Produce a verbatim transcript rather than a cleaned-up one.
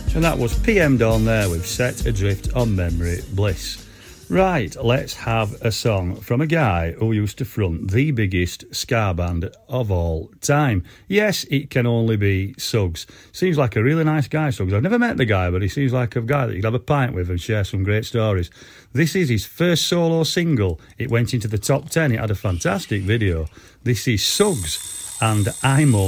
And that was P M Dawn there with Set Adrift on Memory Bliss. Right, let's have a song from a guy who used to front the biggest ska band of all time. Yes, it can only be Suggs. Seems like a really nice guy, Suggs. I've never met the guy, but he seems like a guy that you'd have a pint with and share some great stories. This is his first solo single. It went into the top ten. It had a fantastic video. This is Suggs and I'm